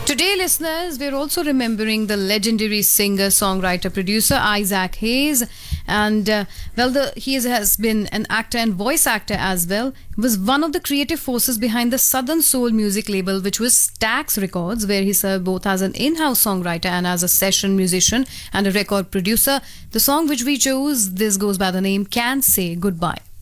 Today, listeners, we're also remembering the legendary singer, songwriter, producer Isaac Hayes. And, has been an actor and voice actor as well. He was one of the creative forces behind the Southern Soul music label, which was Stax Records, where he served both as an in-house songwriter and as a session musician and a record producer. The song which we chose, this goes by the name Can't Say Goodbye.